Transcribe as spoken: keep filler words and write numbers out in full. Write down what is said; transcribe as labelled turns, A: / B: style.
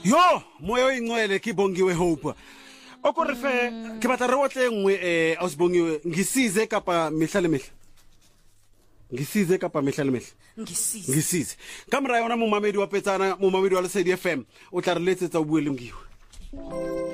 A: Yo, moyo ingcwele kibongiwe Hope. Okore fe ke batla re otle ngwe eh ausibongiwe ngisize kapa mihla le mihla. Ngisize kapa mihla le mihla.
B: Ngisize.
A: Ngisize. Kamera yona mo mamedi wa petsana mo mamedi wa Lesedi F M o tla re letsetsa o bue le Mgiwe.